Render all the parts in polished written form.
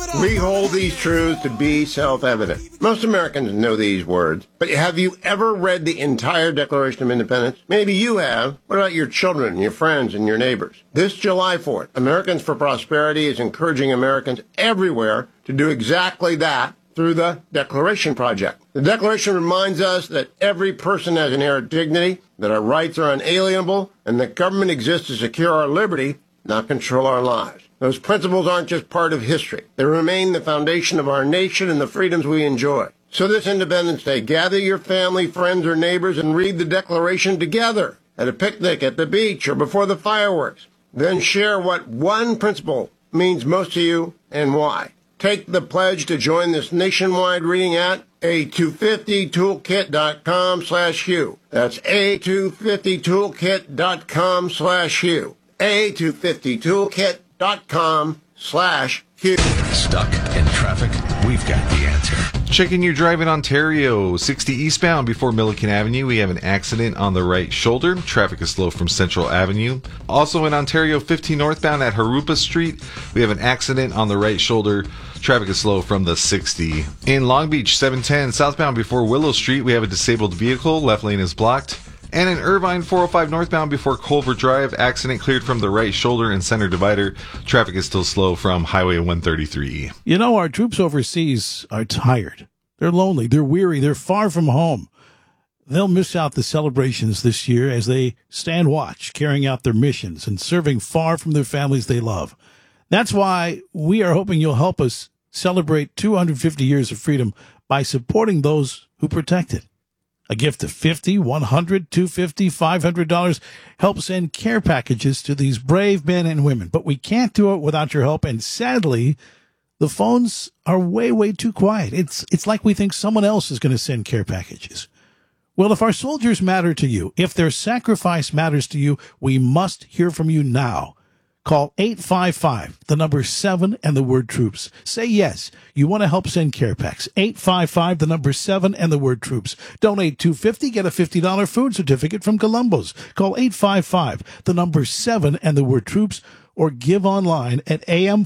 We hold these truths to be self-evident. Most Americans know these words, but have you ever read the entire Declaration of Independence? Maybe you have. What about your children, your friends, and your neighbors? This July 4th, Americans for Prosperity is encouraging Americans everywhere to do exactly that through the Declaration Project. The Declaration reminds us that every person has inherent dignity, that our rights are unalienable, and that government exists to secure our liberty, not control our lives. Those principles aren't just part of history. They remain the foundation of our nation and the freedoms we enjoy. So this Independence Day, gather your family, friends, or neighbors and read the Declaration together at a picnic, at the beach, or before the fireworks. Then share what one principle means most to you and why. Take the pledge to join this nationwide reading at a250toolkit.com/Hugh. That's a250toolkit.com/Hugh. a250toolkit.com/Hugh. Stuck in traffic? We've got the answer. Checking your drive in Ontario, 60 eastbound before Milliken Avenue. We have an accident on the right shoulder. Traffic is slow from Central Avenue. Also in Ontario, 15 northbound at Harupa Street. We have an accident on the right shoulder. Traffic is slow from the 60. In Long Beach, 710 southbound before Willow Street. We have a disabled vehicle. Left lane is blocked. And in Irvine, 405 northbound before Culver Drive, accident cleared from the right shoulder and center divider. Traffic is still slow from Highway 133. You know, our troops overseas are tired. They're lonely. They're weary. They're far from home. They'll miss out the celebrations this year as they stand watch, carrying out their missions and serving far from their families they love. That's why we are hoping you'll help us celebrate 250 years of freedom by supporting those who protect it. A gift of $50, $100, $250, $500 helps send care packages to these brave men and women. But we can't do it without your help. And sadly, the phones are way, way too quiet. It's like we think someone else is going to send care packages. Well, if our soldiers matter to you, if their sacrifice matters to you, we must hear from you now. Call 855, the number 7 and the word troops. Say yes. You want to help send care packs. 855, the number 7 and the word troops. Donate $250, get a $50 food certificate from Columbo's. Call 855, the number 7 and the word troops, or give online at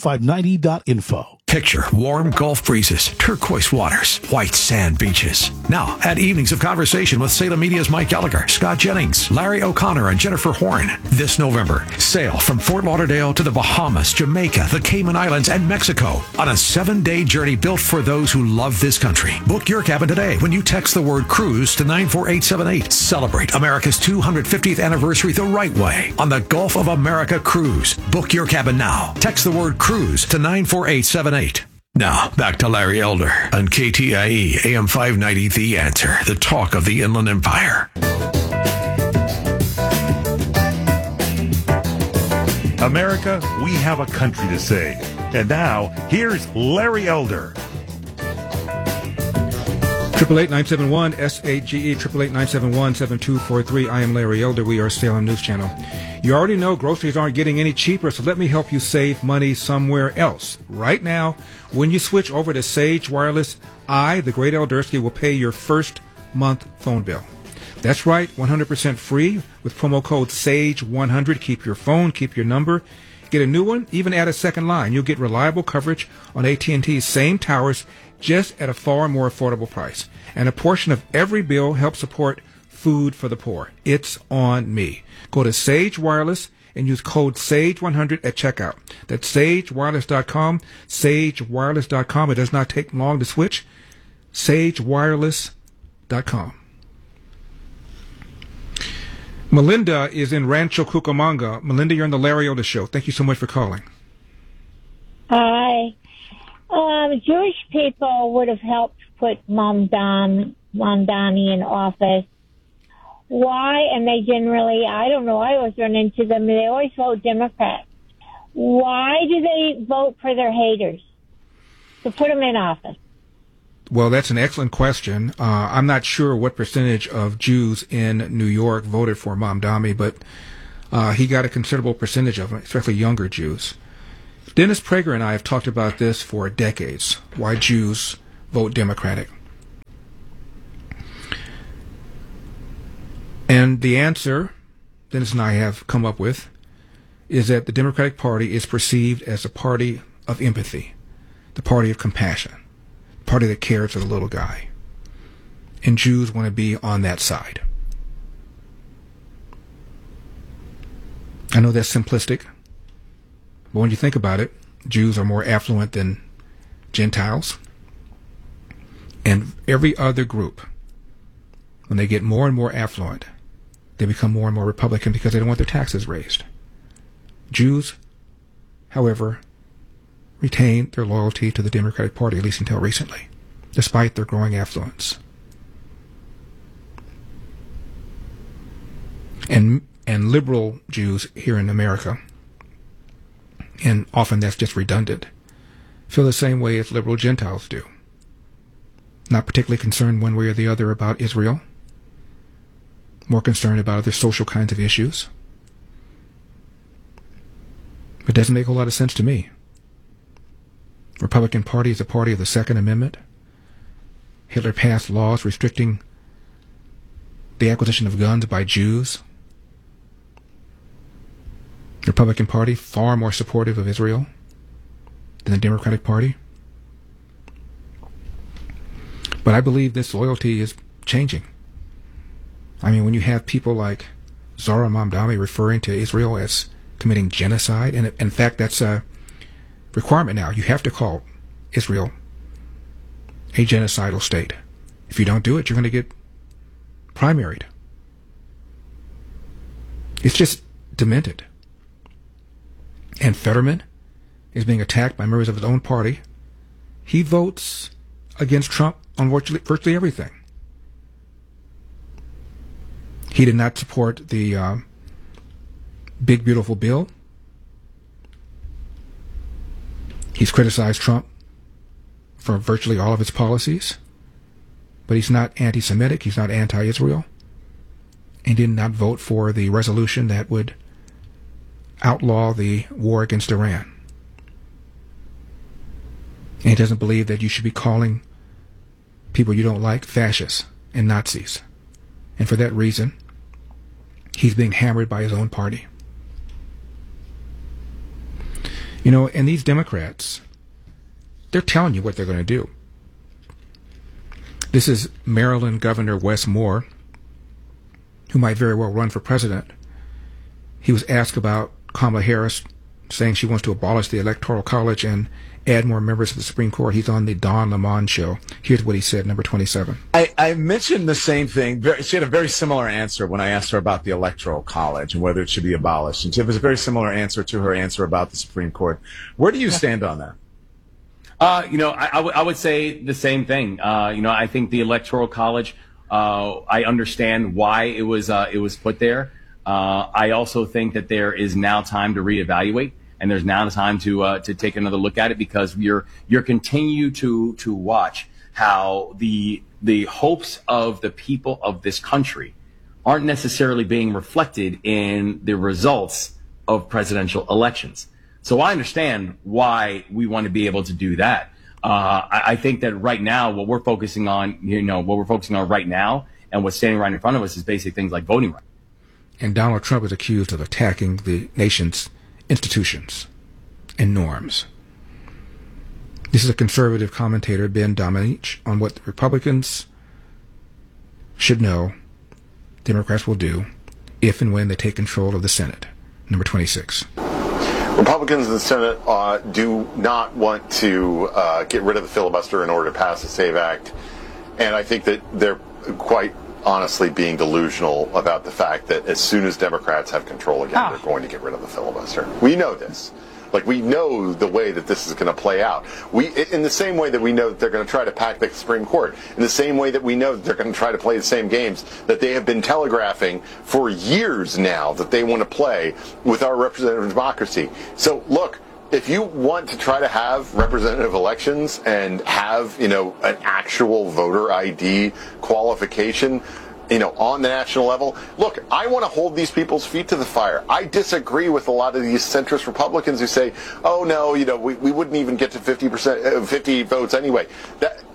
am590.info. Picture warm Gulf breezes, turquoise waters, white sand beaches. Now, add evenings of conversation with Salem Media's Mike Gallagher, Scott Jennings, Larry O'Connor, and Jennifer Horn. This November, sail from Fort Lauderdale to the Bahamas, Jamaica, the Cayman Islands, and Mexico on a 7-day journey built for those who love this country. Book your cabin today when you text the word cruise to 94878. Celebrate America's 250th anniversary the right way on the Gulf of America Cruise. Book your cabin now. Text the word cruise to 94878. Now, back to Larry Elder on KTIE AM 590, The Answer, the talk of the Inland Empire. America, we have a country to save. And now, here's Larry Elder. 888-971-SAGE, 888-971-7243. I am Larry Elder. We are Salem News Channel. You already know groceries aren't getting any cheaper, so let me help you save money somewhere else. Right now, when you switch over to Sage Wireless, I, the great Eldersky, will pay your first month phone bill. That's right, 100% free with promo code SAGE100. Keep your phone, keep your number. Get a new one, even add a second line. You'll get reliable coverage on AT&T's same towers, just at a far more affordable price. And a portion of every bill helps support food for the poor. It's on me. Go to Sage Wireless and use code SAGE100 at checkout. That's sagewireless.com, sagewireless.com. It does not take long to switch. sagewireless.com. Melinda is in Rancho Cucamonga. Melinda, you're on the Larry Elder Show. Thank you so much for calling. Hi. Jewish people would have helped put Mamdani in office. Why? And they generally, I don't know, I always run into them. They always vote Democrat. Why do they vote for their haters to put them in office? Well, that's an excellent question. I'm not sure what percentage of Jews in New York voted for Mamdani, but he got a considerable percentage of them, especially younger Jews. Dennis Prager and I have talked about this for decades, why Jews vote Democratic. And the answer Dennis and I have come up with is that the Democratic Party is perceived as a party of empathy. the party of compassion, the party that cares for the little guy. And Jews want to be on that side. I know that's simplistic, but when you think about it, Jews are more affluent than Gentiles. And every other group, when they get more and more affluent, they become more and more Republican because they don't want their taxes raised. Jews, however, retain their loyalty to the Democratic Party, at least until recently, despite their growing affluence. And liberal Jews here in America, and often that's just redundant, feel the same way as liberal Gentiles do. Not particularly concerned one way or the other about Israel, more concerned about other social kinds of issues. It doesn't make a lot of sense to me. Republican Party is a party of the Second Amendment. Hitler passed laws restricting the acquisition of guns by Jews. The Republican Party, far more supportive of Israel than the Democratic Party. But I believe this loyalty is changing. I mean, when you have people like Zahra Mamdani referring to Israel as committing genocide, and in fact, that's a requirement now. You have to call Israel a genocidal state. If you don't do it, you're going to get primaried. It's just demented. And Fetterman is being attacked by members of his own party. He votes against Trump on virtually everything. He did not support the Big Beautiful Bill. He's criticized Trump for virtually all of his policies, but he's not anti-Semitic, he's not anti-Israel. He did not vote for the resolution that would outlaw the war against Iran. And he doesn't believe that you should be calling people you don't like fascists and Nazis. And for that reason, he's being hammered by his own party. You know, and these Democrats, they're telling you what they're going to do. This is Maryland Governor Wes Moore, who might very well run for president. He was asked about Kamala Harris saying she wants to abolish the Electoral College and add more members to the Supreme Court. He's on the Don Lemon show. Here's what he said, number 27. I mentioned the same thing. She had a very similar answer when I asked her about the Electoral College and whether it should be abolished. And it was a very similar answer to her answer about the Supreme Court. Where do you stand on that? I would say the same thing. I think the Electoral College, I understand why it was put there. I also think that there is now time to reevaluate, and there's now time to take another look at it, because you're continue to watch how the hopes of the people of this country aren't necessarily being reflected in the results of presidential elections. So I understand why we want to be able to do that. I think that right now, what we're focusing on right now, and what's standing right in front of us, is basic things like voting rights. And Donald Trump is accused of attacking the nation's institutions and norms. This is a conservative commentator, Ben Domenech, on what the Republicans should know Democrats will do if and when they take control of the Senate. Number 26. Republicans in the Senate do not want to get rid of the filibuster in order to pass the SAVE Act. And I think that they're quite honestly being delusional about the fact that as soon as Democrats have control again, they're going to get rid of the filibuster. We know this. Like, we know the way that this is going to play out. In the same way that we know that they're going to try to pack the Supreme Court, in the same way that we know that they're going to try to play the same games that they have been telegraphing for years now that they want to play with our representative democracy. So, look, if you want to try to have representative elections and have, an actual voter ID qualification, on the national level, look, I want to hold these people's feet to the fire. I disagree with a lot of these centrist Republicans who say, oh, no, we wouldn't even get to 50 votes anyway.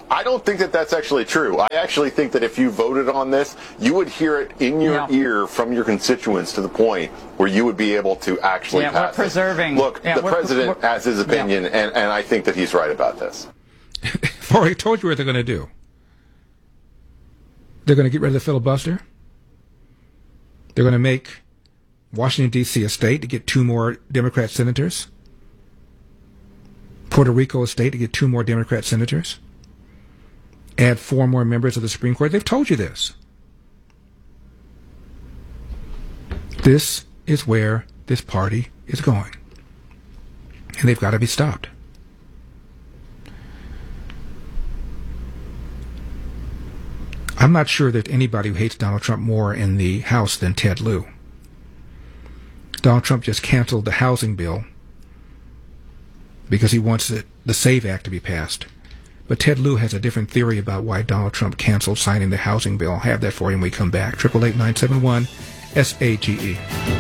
I don't think that that's actually true. I actually think that if you voted on this, you would hear it in your ear from your constituents to the point where you would be able to actually pass we're preserving. it. Look, the president has his opinion, and I think that he's right about this. I've already told you what they're going to do. They're going to get rid of the filibuster. They're going to make Washington, D.C. a state to get 2 more Democrat senators. Puerto Rico a state to get 2 more Democrat senators. Add 4 more members of the Supreme Court. They've told you this. This is where this party is going. And they've got to be stopped. I'm not sure that anybody who hates Donald Trump more in the House than Ted Lieu. Donald Trump just canceled the housing bill because he wants the SAVE Act to be passed. But Ted Lieu has a different theory about why Donald Trump canceled signing the housing bill. I'll have that for you when we come back. 888-971-SAGE.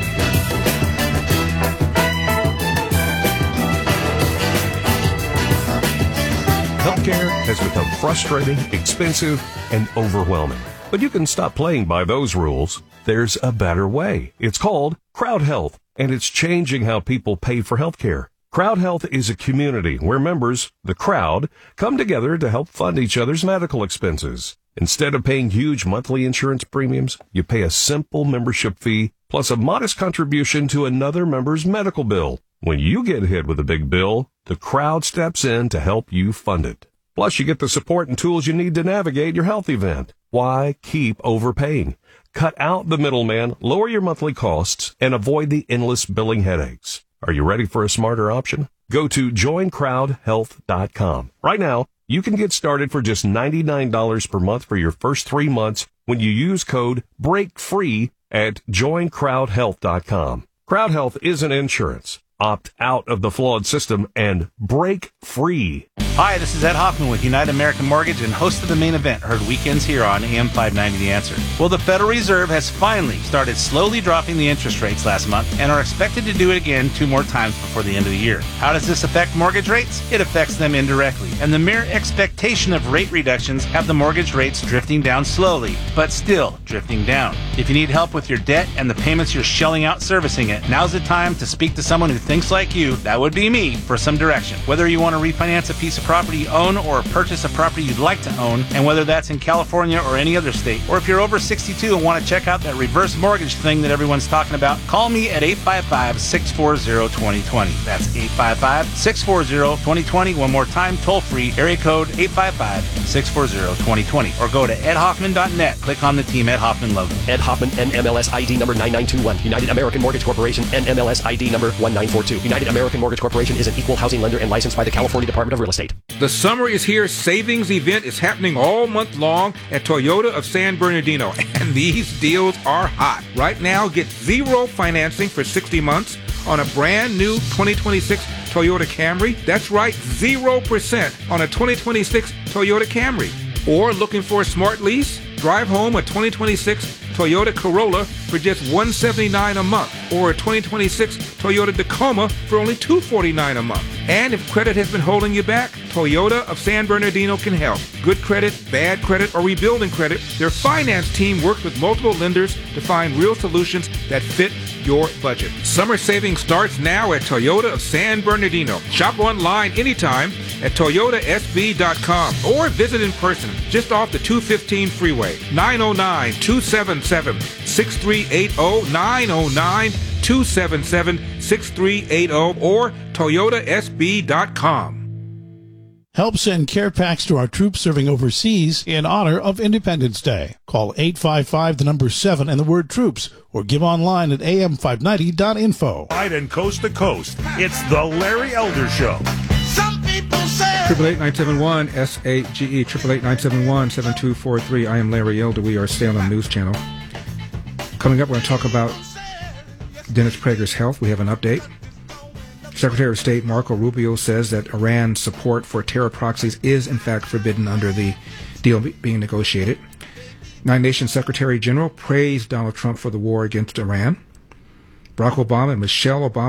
Healthcare has become frustrating, expensive, and overwhelming. But you can stop playing by those rules. There's a better way. It's called Crowd Health, and it's changing how people pay for healthcare. Crowd Health is a community where members, the crowd, come together to help fund each other's medical expenses. Instead of paying huge monthly insurance premiums, you pay a simple membership fee plus a modest contribution to another member's medical bill. When you get hit with a big bill, the crowd steps in to help you fund it. Plus, you get the support and tools you need to navigate your health event. Why keep overpaying? Cut out the middleman, lower your monthly costs, and avoid the endless billing headaches. Are you ready for a smarter option? Go to joincrowdhealth.com. Right now, you can get started for just $99 per month for your first 3 months when you use code BREAKFREE at joincrowdhealth.com. Crowd Health isn't insurance. Opt out of the flawed system and break free. Hi, this is Ed Hoffman with United American Mortgage and host of The Main Event, heard weekends here on AM 590 The Answer. Well, the Federal Reserve has finally started slowly dropping the interest rates last month and are expected to do it again 2 more times before the end of the year. How does this affect mortgage rates? It affects them indirectly, and the mere expectation of rate reductions have the mortgage rates drifting down slowly, but still drifting down. If you need help with your debt and the payments you're shelling out servicing it, now's the time to speak to someone who thinks like you, that would be me, for some direction. Whether you want to refinance a piece of property you own or purchase a property you'd like to own, and whether that's in California or any other state, or if you're over 62 and want to check out that reverse mortgage thing that everyone's talking about, call me at 855-640-2020. That's 855-640-2020. One more time, toll free, area code 855-640-2020. Or go to edhoffman.net. Click on the Team Ed Hoffman logo. Ed Hoffman, NMLS ID number 9921. United American Mortgage Corporation, NMLS ID number 1942. United American Mortgage Corporation is an equal housing lender and licensed by the California Department of Real Estate. The summer is here. Savings event is happening all month long at Toyota of San Bernardino, and these deals are hot. Right now, get 0 financing for 60 months on a brand new 2026 Toyota Camry. That's right, 0% on a 2026 Toyota Camry. Or looking for a smart lease? Drive home a 2026 Toyota Corolla for just $179 a month, or a 2026 Toyota Tacoma for only $249 a month. And if credit has been holding you back, Toyota of San Bernardino can help. Good credit, bad credit, or rebuilding credit, their finance team works with multiple lenders to find real solutions that fit your budget. Summer savings starts now at Toyota of San Bernardino. Shop online anytime at toyotasb.com or visit in person just off the 215 freeway. 909-277-6380, 909-277-6380, or toyotasb.com. Help send care packs to our troops serving overseas in honor of Independence Day. Call 855-7 and the word troops, or give online at am590.info. Right and coast to coast, it's the Larry Elder Show. Some people say 888-971-SAGE, 888-971-7243. I am Larry Elder. We are Salem News Channel. Coming up, we're going to talk about Dennis Prager's health. We have an update. Secretary of State Marco Rubio says that Iran's support for terror proxies is, in fact, forbidden under the deal being negotiated. United Nations Secretary General praised Donald Trump for the war against Iran. Barack Obama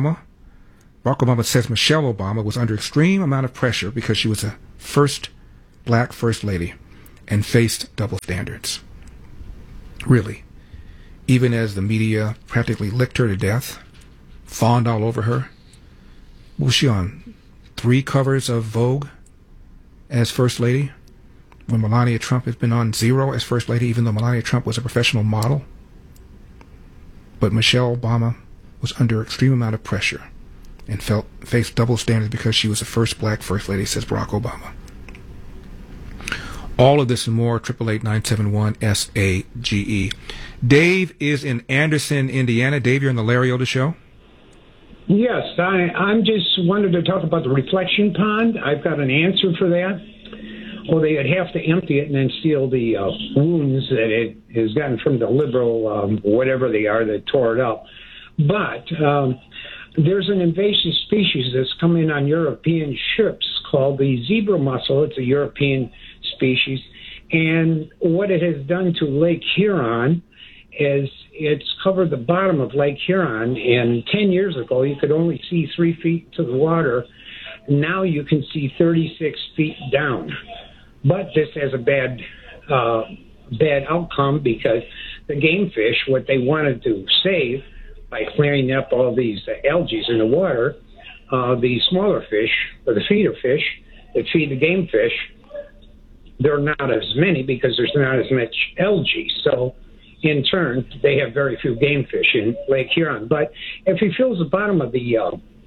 says Michelle Obama was under extreme amount of pressure because she was the first black first lady and faced double standards. Really. Even as the media practically licked her to death, fawned all over her. Was she on 3 covers of Vogue as First Lady, when Melania Trump has been on 0 as First Lady, even though Melania Trump was a professional model? But Michelle Obama was under extreme amount of pressure and faced double standards because she was the first black First Lady, says Barack Obama. All of this and more, 888-971-SAGE. Dave is in Anderson, Indiana. Dave, you're on the Larry Elder Show. Yes, I'm just wanted to talk about the reflection pond. I've got an answer for that. Well, they'd have to empty it and then seal the wounds that it has gotten from the liberal, whatever they are, that tore it up. But there's an invasive species that's coming on European ships called the zebra mussel. It's a European species. And what it has done to Lake Huron is it's covered the bottom of Lake Huron. And 10 years ago, you could only see 3 feet to the water. Now you can see 36 feet down. But this has a bad outcome because the game fish, what they wanted to save by clearing up all these algae in the water, the smaller fish, or the feeder fish that feed the game fish, there are not as many because there's not as much algae. So in turn, they have very few game fish in Lake Huron. But if he fills the bottom of the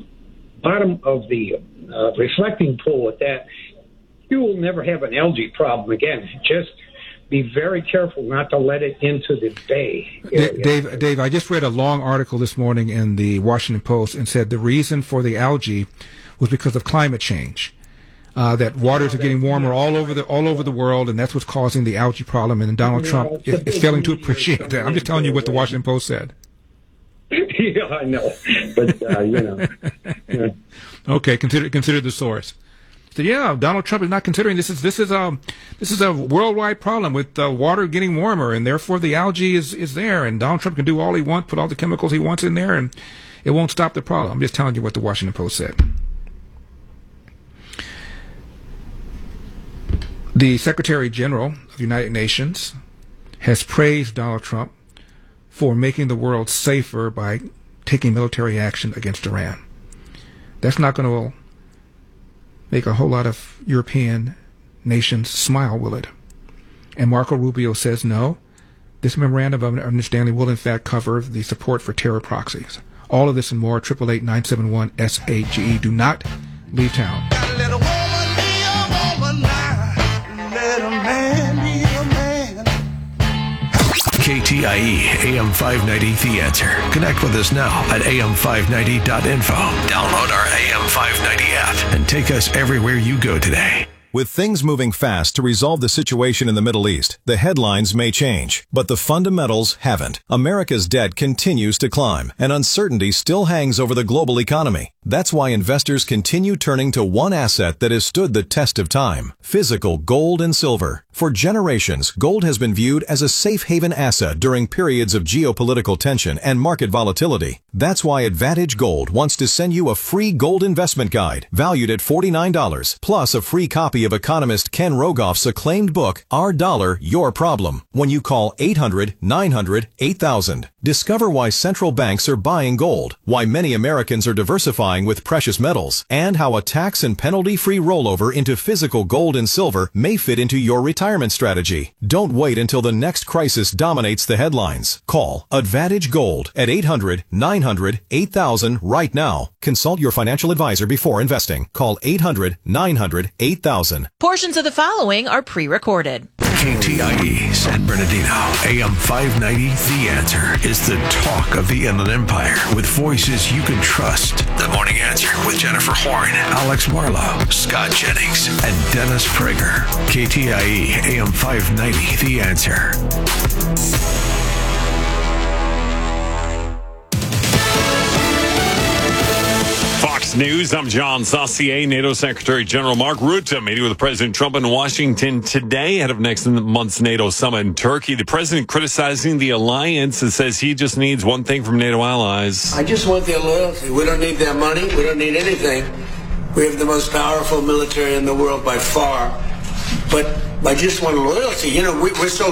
reflecting pool with that, you will never have an algae problem again. Just be very careful not to let it into the bay. Dave, I just read a long article this morning in the Washington Post and said the reason for the algae was because of climate change. That waters are getting warmer all over the world, and that's what's causing the algae problem. And Donald Trump is failing to appreciate that. I'm just telling you what the Washington Post said. Yeah, I know, but Yeah. Okay, consider the source. So yeah, Donald Trump is not considering this is a worldwide problem with water getting warmer, and therefore the algae is there, and Donald Trump can do all he wants, put all the chemicals he wants in there, and it won't stop the problem. I'm just telling you what the Washington Post said. The Secretary General of the United Nations has praised Donald Trump for making the world safer by taking military action against Iran. That's not going to make a whole lot of European nations smile, will it? And Marco Rubio says no. This memorandum of understanding will in fact cover the support for terror proxies. All of this and more, 888-971-SAGE. Do not leave town. KTIE AM 590 The Answer. Connect with us now at am590.info. Download our AM 590 app and take us everywhere you go today. With things moving fast to resolve the situation in the Middle East, the headlines may change, but the fundamentals haven't. America's debt continues to climb, and uncertainty still hangs over the global economy. That's why investors continue turning to one asset that has stood the test of time: physical gold and silver. For generations, gold has been viewed as a safe haven asset during periods of geopolitical tension and market volatility. That's why Advantage Gold wants to send you a free gold investment guide valued at $49, plus a free copy of economist Ken Rogoff's acclaimed book, Our Dollar, Your Problem, when you call 800-900-8000. Discover why central banks are buying gold, why many Americans are diversifying with precious metals, and how a tax and penalty-free rollover into physical gold and silver may fit into your retirement strategy. Don't wait until the next crisis dominates the headlines. Call Advantage Gold at 800-900-8000 right now. Consult your financial advisor before investing. Call 800-900-8000. Portions of the following are pre-recorded. KTIE San Bernardino, AM 590 The Answer is the talk of the Inland Empire with voices you can trust. The Morning Answer with Jennifer Horn, Alex Marlowe, Scott Jennings, and Dennis Prager. KTIE AM 590 The Answer. Fox News, I'm John Saucier. NATO Secretary General Mark Rutte meeting with President Trump in Washington today ahead of next month's NATO summit in Turkey. The president criticizing the alliance and says he just needs one thing from NATO allies. I just want their loyalty. We don't need their money. We don't need anything. We have the most powerful military in the world by far. But I just want loyalty. You know, we're so